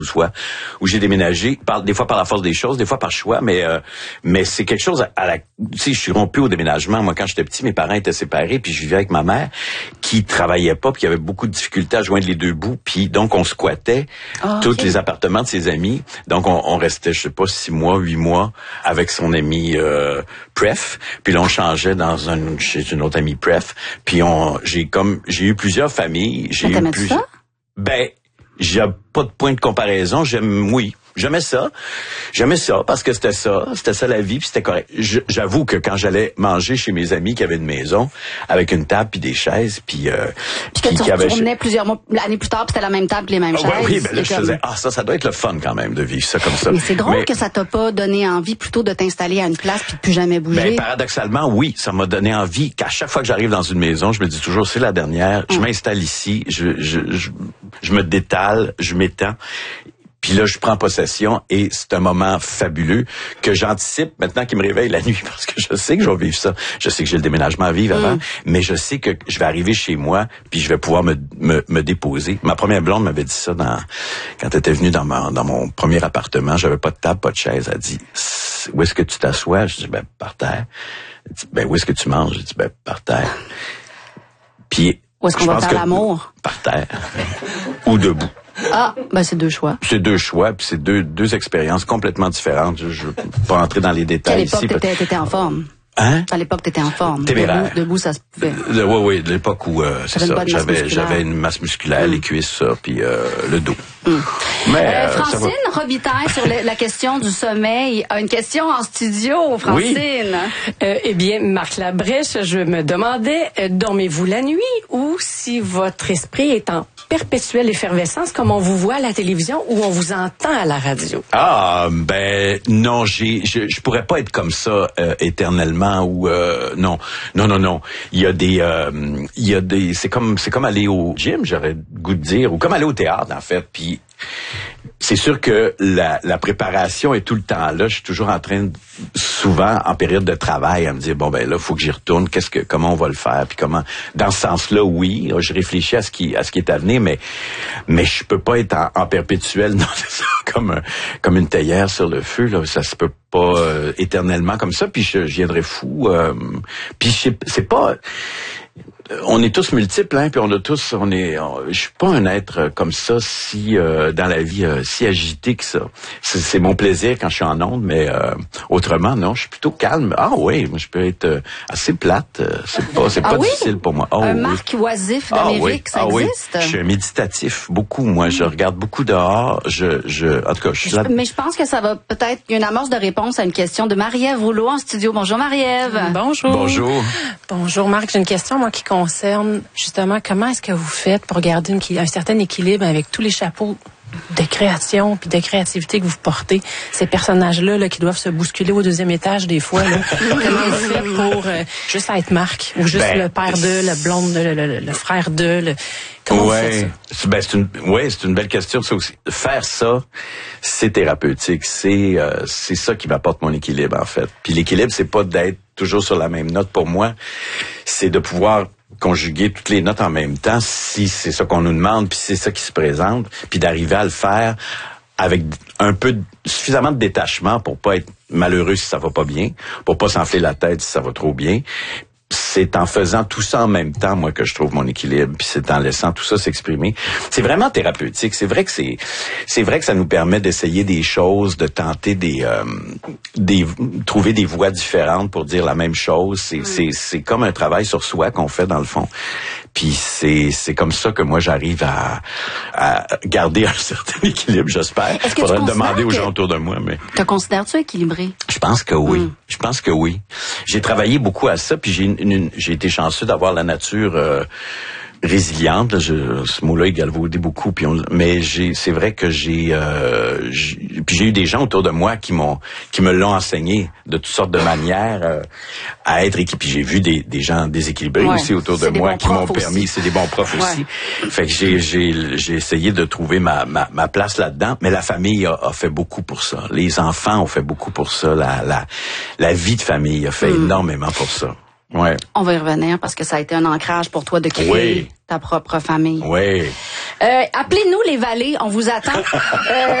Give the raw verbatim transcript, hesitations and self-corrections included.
soit où j'ai déménagé, par, des fois par la force des choses, des fois par choix, mais euh, mais c'est quelque chose à, à la, tu sais, je suis rompu au déménagement. Moi, quand j'étais petit, mes parents étaient séparés, puis je vivais avec ma mère qui travaillait pas, puis qui avait beaucoup de difficultés à joindre les deux bouts, puis donc on squattait oh, tous okay. les appartements de ses amis. Donc on, on restait, je sais pas, six mois, huit mois avec son ami euh, Pref, puis là on changeait dans un chez une autre amie Pref, puis on, j'ai comme j'ai eu plusieurs familles, j'ai mais eu plusieurs. Ça? Ben j'ai pas de point de comparaison. J'aime, oui, j'aimais ça. J'aimais ça parce que c'était ça. C'était ça la vie, puis c'était correct. Je, j'avoue que quand j'allais manger chez mes amis qui avaient une maison, avec une table puis des chaises, puis... Euh, puis que tu qui retournais avait... plusieurs mois, l'année plus tard, puis c'était la même table, les mêmes ah, chaises. Ouais, oui, ben là, je comme... faisais, ah, ça, ça doit être le fun quand même de vivre ça comme ça. Mais c'est drôle mais... que ça t'a pas donné envie plutôt de t'installer à une place puis de plus jamais bouger. Ben, paradoxalement, oui, ça m'a donné envie qu'à chaque fois que j'arrive dans une maison, je me dis toujours, c'est la dernière, je hum. m'installe ici, je, je, je, je me détale, je m'étends. Puis là, je prends possession et c'est un moment fabuleux que j'anticipe maintenant qu'il me réveille la nuit parce que je sais que je vais vivre ça. Je sais que j'ai le déménagement à vivre avant, mm. mais je sais que je vais arriver chez moi puis je vais pouvoir me, me, me déposer. Ma première blonde m'avait dit ça dans, quand elle était venue dans, ma, dans mon premier appartement. J'avais pas de table, pas de chaise. Elle dit, où est-ce que tu t'assois? Je dis, ben, par terre. Elle dit, ben, où est-ce que tu manges? Je dis, ben, par terre. Puis, où est-ce qu'on va faire l'amour? Par terre. Ou debout. Ah, ben c'est deux choix. C'est deux choix, puis c'est deux deux expériences complètement différentes. Je ne veux pas entrer dans les détails ici. À l'époque, t'étais, t'étais en forme. Hein? À l'époque, t'étais en forme. Téméraire. Debout, debout, ça se pouvait. Oui, oui, de l'époque où euh, c'est ça. J'avais, j'avais une masse musculaire, mm. les cuisses, ça, puis euh, le dos. Mm. Mais, euh, Francine Robitaille, sur le, la question du sommeil, a une question en studio, Francine. Oui. Euh, eh bien, Marc Labrèche, je me demandais, euh, dormez-vous la nuit ou si votre esprit est en perpétuelle effervescence comme on vous voit à la télévision ou on vous entend à la radio? Ah, ben non, j'ai, je, je pourrais pas être comme ça euh, éternellement ou euh, non, non, non, non. Il y a des, euh, il y a des, c'est comme, c'est comme aller au gym, j'aurais le goût de dire, ou comme aller au théâtre en fait. Puis c'est sûr que la, la préparation est tout le temps là. Je suis toujours en train, de, souvent en période de travail, à me dire bon ben là, faut que j'y retourne. Qu'est-ce que, comment on va le faire, puis comment. Dans ce sens-là, oui, je réfléchis à ce qui, à ce qui est à venir, mais mais je peux pas être en, en perpétuel, non, c'est ça, comme un, comme une théière sur le feu. Là, ça se peut pas euh, éternellement comme ça. Puis je, je viendrais fou. Euh, puis c'est, c'est pas. On est tous multiples, hein, puis on a tous, on est, on, je suis pas un être comme ça, si euh, dans la vie euh, si agité que ça. C'est, c'est mon plaisir quand je suis en onde, mais euh, autrement non, je suis plutôt calme. Ah oui, moi je peux être euh, assez plate. Euh, c'est pas, c'est pas ah oui? difficile pour moi. Oh, un oui. Marc Oisif d'Amérique, ah, oui. ça ah, existe? Oui. Je suis méditatif, beaucoup. Moi, je regarde beaucoup dehors. Je, je, en tout cas, je suis là. Mais je pense que ça va peut-être une amorce de réponse à une question de Marie-Ève Rouleau en studio. Bonjour Marie-Ève. Bonjour. Bonjour. Bonjour Marc. J'ai une question moi qui concerne justement, comment est-ce que vous faites pour garder une, un certain équilibre avec tous les chapeaux de création puis de créativité que vous portez, ces personnages-là là, qui doivent se bousculer au deuxième étage des fois. Là. Comment vous faites pour euh, juste être Marc ou juste ben, le père de, le blonde, le, le, le frère de... Le... Comment ouais, vous faites ça? Ben, c'est une, ouais, c'est une belle question ça aussi. Faire ça, c'est thérapeutique. C'est, euh, c'est ça qui m'apporte mon équilibre en fait. Puis l'équilibre, c'est pas d'être toujours sur la même note pour moi. C'est de pouvoir conjuguer toutes les notes en même temps, si c'est ça qu'on nous demande, puis c'est ça qui se présente, puis d'arriver à le faire avec un peu de, suffisamment de détachement pour pas être malheureux si ça va pas bien, pour pas s'enfler la tête si ça va trop bien. C'est en faisant tout ça en même temps, moi, que je trouve mon équilibre, puis c'est en laissant tout ça s'exprimer. C'est vraiment thérapeutique. C'est vrai que c'est, c'est vrai que ça nous permet d'essayer des choses, de tenter des, euh, des, trouver des voies différentes pour dire la même chose. C'est, mmh. c'est, c'est comme un travail sur soi qu'on fait dans le fond. Puis c'est, c'est comme ça que moi j'arrive à, à garder un certain équilibre, j'espère. Il faudrait le demander aux gens autour de moi, mais. Te considères-tu équilibré? Je pense que oui. Mmh. Je pense que oui. J'ai travaillé beaucoup à ça, puis j'ai une, une, j'ai été chanceux d'avoir la nature euh, résiliente. Là, je, ce mot-là, il galvaudait beaucoup. Puis on, mais j'ai, c'est vrai que j'ai, euh, j'ai, puis j'ai eu des gens autour de moi qui m'ont, qui me l'ont enseigné de toutes sortes de manières euh, à être équilibré. Puis j'ai vu des, des gens déséquilibrés ouais, aussi autour de moi qui m'ont permis. C'est des bons profs ouais. aussi. Fait que j'ai, j'ai, j'ai essayé de trouver ma, ma, ma place là-dedans. Mais la famille a, a fait beaucoup pour ça. Les enfants ont fait beaucoup pour ça. La, la, la vie de famille a fait mmh. énormément pour ça. Ouais. On va y revenir parce que ça a été un ancrage pour toi de créer oui. ta propre famille. Oui. Euh, appelez-nous les Vallées, on vous attend. euh,